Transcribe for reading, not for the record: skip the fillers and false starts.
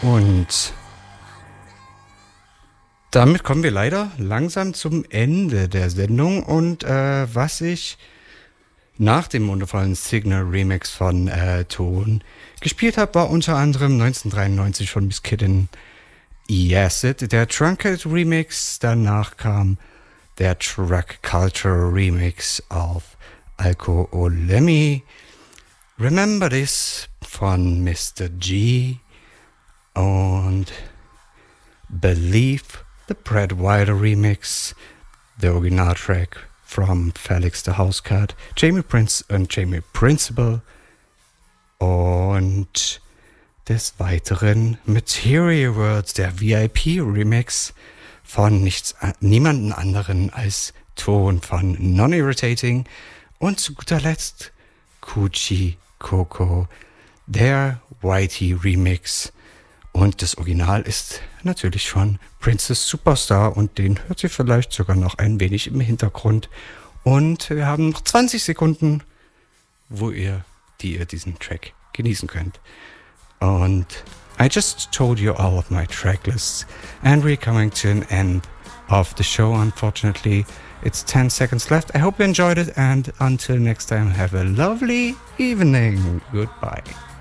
Und damit kommen wir leider langsam zum Ende der Sendung. Und was ich nach dem wundervollen Signal Remix von Ton gespielt habe, war unter anderem 1993 von Miss Kitten Acid, der Truncate Remix. Danach kam der Truck Culture Remix auf Alkoholemi. Remember This von Mr. G. Und Believe, the Brad Wilder Remix, der Originaltrack from Felix the Housecat, Jamie Prince und Jamie Principle. Und des Weiteren Material World, der VIP-Remix von niemanden anderen als Ton von Non-Irritating. Und zu guter Letzt Coochie Coco, der Whitey Remix. Und das Original ist natürlich von Princess Superstar und den hört ihr vielleicht sogar noch ein wenig im Hintergrund. Und wir haben noch 20 Sekunden, die ihr diesen Track genießen könnt. Und I just told you all of my track lists and we're coming to an end of the show. Unfortunately, it's 10 seconds left. I hope you enjoyed it and until next time, have a lovely evening. Goodbye.